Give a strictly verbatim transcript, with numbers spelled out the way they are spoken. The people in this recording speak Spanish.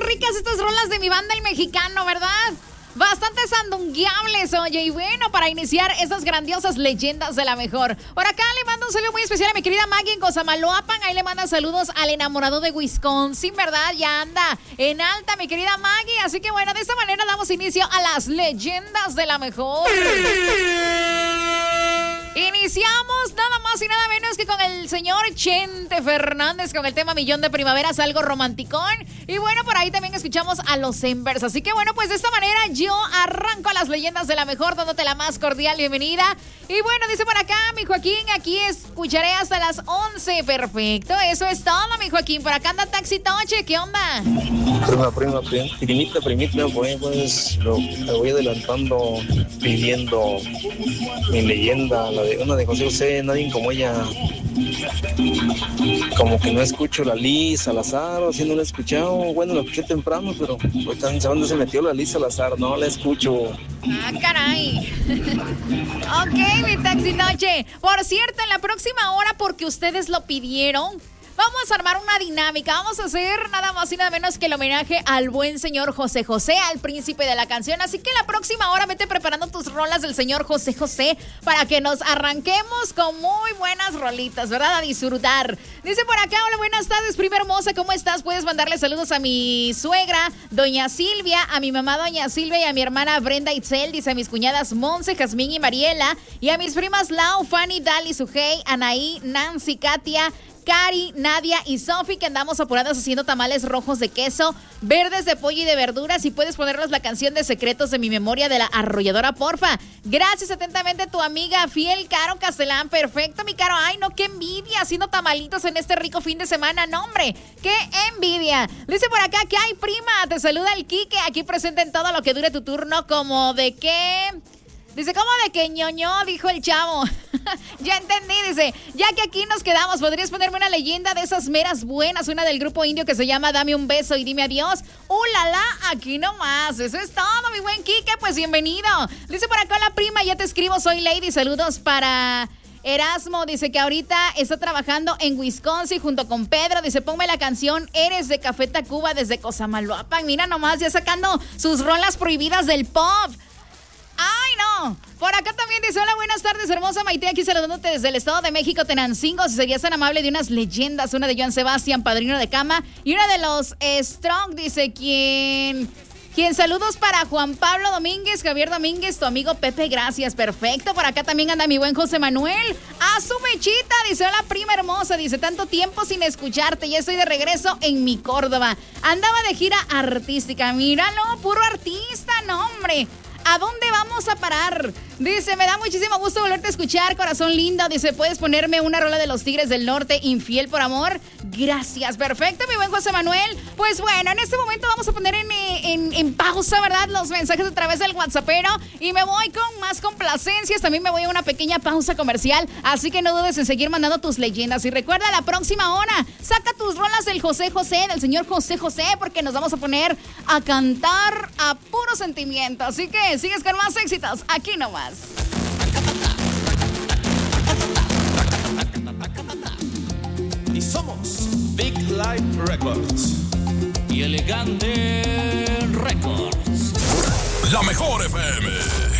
ricas estas rolas de mi banda El Mexicano, ¿verdad? Bastante sandungueables, oye, y bueno, para iniciar estas grandiosas leyendas de la mejor. Por acá le mando un saludo muy especial a mi querida Maggie en Cosamaloapan. Ahí le manda saludos al enamorado de Wisconsin, ¿verdad? Ya anda en alta, mi querida Maggie. Así que bueno, de esta manera damos inicio a las leyendas de la mejor. Iniciamos nada más y nada menos que con el señor Chente Fernández con el tema Millón de Primaveras, algo romanticón. Y bueno, por ahí también escuchamos a los Embers. Así que bueno, pues de esta manera yo arranco a las leyendas de la mejor, dándote la más cordial bienvenida. Y bueno, dice por acá mi Joaquín, aquí escucharé hasta las once. Perfecto, eso es todo, mi Joaquín. Por acá anda Taxi Toche, ¿qué onda? Prima, prima, prima, primita, primita, voy, pues lo, me voy adelantando pidiendo mi leyenda, la de una de José José, nadie como ella. Como que no escucho la Liz Salazar, o si no la he escuchado, bueno, la escuché temprano, pero ahorita no sé dónde se metió la Liz Salazar, no la escucho. Ah, caray. Ok, mi Taxi Noche. Por cierto, en la próxima hora, porque ustedes lo pidieron, vamos a armar una dinámica. Vamos a hacer nada más y nada menos que el homenaje al buen señor José José, al príncipe de la canción. Así que la próxima hora vete preparando tus rolas del señor José José para que nos arranquemos con muy buenas rolitas, ¿verdad? A disfrutar. Dice por acá, hola, buenas tardes, prima hermosa, ¿cómo estás? Puedes mandarle saludos a mi suegra, doña Silvia, a mi mamá, doña Silvia, y a mi hermana Brenda Itzel, dice a mis cuñadas Monse, Jazmín y Mariela, y a mis primas Lau, Fanny, Dali, Sujei, Anaí, Nancy, Katia, Cari, Nadia y Sofi, que andamos apuradas haciendo tamales rojos de queso, verdes de pollo y de verduras. Y puedes ponernos la canción de Secretos de mi Memoria de la Arrolladora, porfa. Gracias atentamente, tu amiga fiel, Caro Castelán. Perfecto, mi Caro. Ay, no, qué envidia haciendo tamalitos en este rico fin de semana. No, hombre, qué envidia. Dice por acá que hay, prima. Te saluda el Quique, aquí presente en todo lo que dure tu turno, como de qué... Dice, ¿cómo de que ñoño? Dijo el chavo. Ya entendí, dice, ya que aquí nos quedamos, ¿podrías ponerme una leyenda de esas meras buenas? Una del grupo indio que se llama Dame un beso y dime adiós. ¡Uh, la, la! Aquí nomás. Eso es todo, mi buen Quique, pues bienvenido. Dice por acá la prima, ya te escribo, soy Lady. Saludos para Erasmo, dice que ahorita está trabajando en Wisconsin junto con Pedro. Dice, ponme la canción Eres de Café Tacuba desde Cosamaloapan. Mira nomás, ya sacando sus rolas prohibidas del pop. ¡Ay, no! Por acá también dice, hola, buenas tardes, hermosa Maite, aquí saludándote desde el Estado de México, Tenancingo. Si serías tan amable, de unas leyendas, una de Joan Sebastián, padrino de cama, y una de los eh, Strong, dice, quien... Quien saludos para Juan Pablo Domínguez, Javier Domínguez, tu amigo Pepe, gracias, perfecto. Por acá también anda mi buen José Manuel. A su mechita, dice, hola prima hermosa, dice, tanto tiempo sin escucharte, ya estoy de regreso en mi Córdoba. Andaba de gira artística, míralo, puro artista, no hombre. ¿A dónde vamos a parar? Dice, me da muchísimo gusto volverte a escuchar, corazón lindo. Dice, ¿puedes ponerme una rola de los Tigres del Norte, Infiel por Amor? Gracias, perfecto, mi buen José Manuel. Pues bueno, en este momento vamos a poner en, en, en pausa, ¿verdad? Los mensajes a través del WhatsAppero. Y me voy con más complacencias. También me voy a una pequeña pausa comercial. Así que no dudes en seguir mandando tus leyendas. Y recuerda, la próxima hora, saca tus rolas del José José, del señor José José, porque nos vamos a poner a cantar a puro sentimiento. Así que sigues con más éxitos aquí nomás. Y somos Big Life Records y Elegante Records. La mejor F M.